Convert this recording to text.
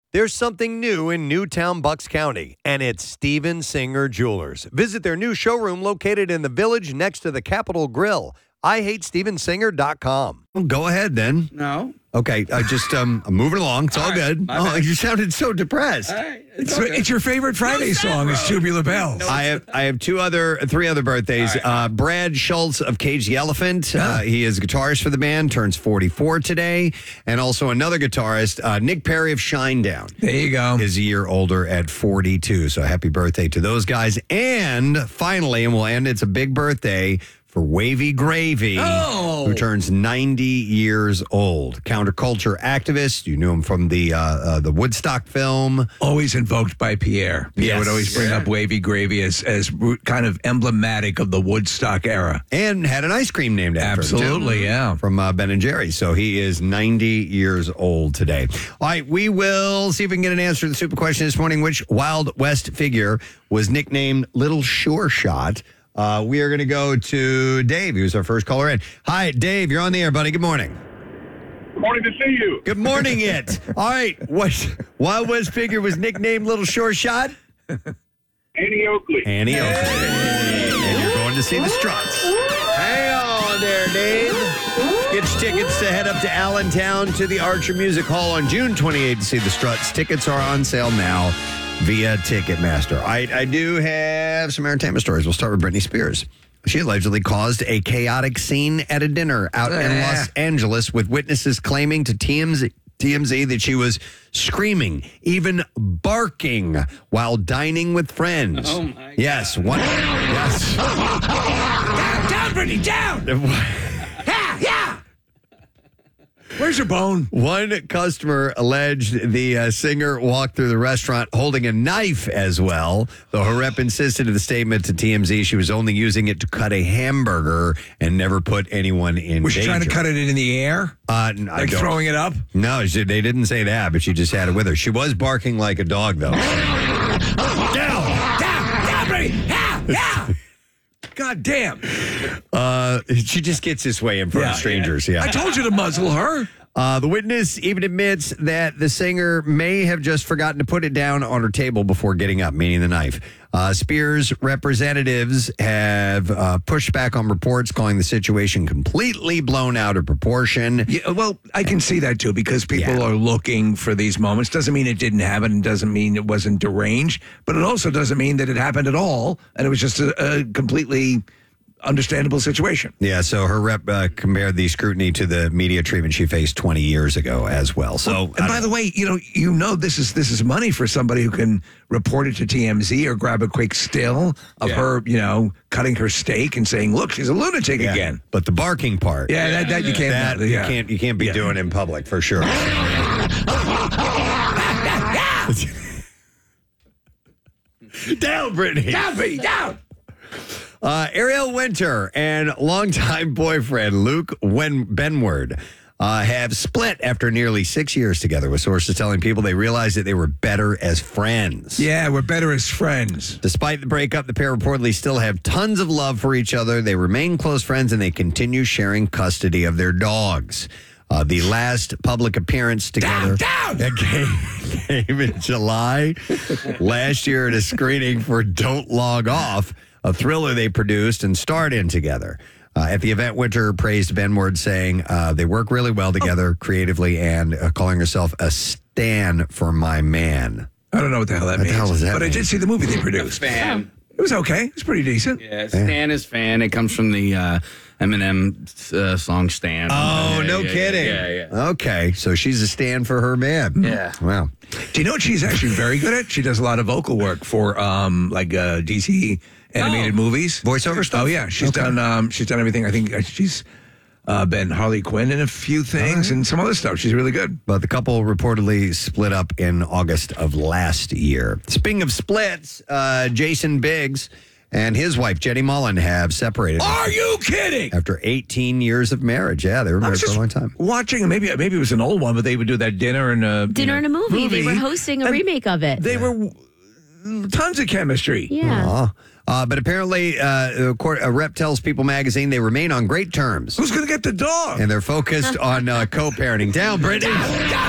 There's something new in Newtown, Bucks County, and it's Steven Singer Jewelers. Visit their new showroom located in the Village next to the Capitol Grill. IHateStevenSinger.com. Well, go ahead then. No. Okay, I'm moving along. It's all good. Oh, you sounded so depressed. All right. It's your favorite Friday song is Tubular Bells. I have three other birthdays. Brad Schultz of Cage the Elephant. He is a guitarist for the band, turns 44 today. And also another guitarist, Nick Perry of Shinedown. There you go. Is a year older at 42. So happy birthday to those guys. And finally, and we'll end, it's a big birthday for Wavy Gravy, who turns 90 years old. Counterculture activist. You knew him from the Woodstock film. Always invoked by Pierre. Pierre would always bring up Wavy Gravy as kind of emblematic of the Woodstock era. And had an ice cream named after him, too. Absolutely, yeah. From Ben and Jerry's. So he is 90 years old today. All right, we will see if we can get an answer to the super question this morning. Which Wild West figure was nicknamed Little Sure Shot? We are going to go to Dave, who's our first caller in. Hi, Dave. You're on the air, buddy. Good morning. Good morning to see you. Good morning, it. All right. What Wild West figure was nicknamed Little Short Shot? Annie Oakley. Annie Oakley. And you're going to see the Struts. Hang on there, Dave. Get your tickets to head up to Allentown to the Archer Music Hall on June 28th to see the Struts. Tickets are on sale now via Ticketmaster. I do have some entertainment stories. We'll start with Britney Spears. She allegedly caused a chaotic scene at a dinner out in Los Angeles, with witnesses claiming to TMZ that she was screaming, even barking, while dining with friends. Oh, my God. Yes. Yes. Down, Brittany, down! Yeah! Where's your bone? One customer alleged the singer walked through the restaurant holding a knife as well, though her rep insisted in the statement to TMZ she was only using it to cut a hamburger and never put anyone in Was she danger. trying to cut it in the air? Like throwing it up? No, they didn't say that, but she just had it with her. She was barking like a dog, though. Down, Brittany! Yeah! God damn. She just gets this way in front of strangers. Yeah. I told you to muzzle her. The witness even admits that the singer may have just forgotten to put it down on her table before getting up, meaning the knife. Spears' representatives have pushed back on reports, calling the situation completely blown out of proportion. Yeah, well, I can see that too, because people are looking for these moments. Doesn't mean it didn't happen, and doesn't mean it wasn't deranged, but it also doesn't mean that it happened at all, and it was just a completely understandable situation. Yeah, so her rep compared the scrutiny to the media treatment she faced 20 years ago as well. So, and by the way, you know this is money for somebody who can report it to TMZ or grab a quick still of her, cutting her steak and saying, "Look, she's a lunatic again." But the barking part, that you can't. You can't be doing in public for sure. Down, Brittany. Down, Brittany, down. Ariel Winter and longtime boyfriend Luke Benward have split after nearly 6 years together, with sources telling people they realized that they were better as friends. Yeah, we're better as friends. Despite the breakup, the pair reportedly still have tons of love for each other. They remain close friends, and they continue sharing custody of their dogs. The last public appearance together came in July last year at a screening for Don't Log Off, a thriller they produced and starred in together. At the event, Winter praised Benward, saying they work really well together creatively, and calling herself a stan for my man. I don't know what the hell that means. The hell does that but mean? I did see the movie they produced. Fan. It was okay. It was pretty decent. Yeah, Stan is fan. It comes from the Eminem song Stan. Oh, no kidding. Yeah. Okay, so she's a stan for her man. Yeah. Wow. Do you know what she's actually very good at? She does a lot of vocal work for DC animated movies. Voiceover stuff? Oh, yeah. She's done everything. I think she's been Harley Quinn in a few things and some other stuff. She's really good. But the couple reportedly split up in August of last year. Speaking of splits, Jason Biggs and his wife, Jenny Mullen, have separated. Are you kidding? After 18 years of marriage. Yeah, they were married for a long time. Watching, maybe it was an old one, but they would do that dinner and a movie. They were hosting a remake of it. They were tons of chemistry. Yeah. But apparently, a rep tells People magazine they remain on great terms. Who's going to get the dog? And they're focused on co-parenting. Down, Brittany.